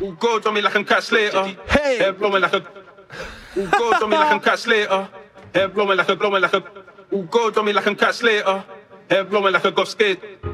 All gold on me like I'm Cat Slater. Hey, hair blowing like a. All gold on me like I'm Cat Slater. Hair blowing like a, blowing like a. All gold on me like I'm Cat Slater. Hair blowing like a goth skate.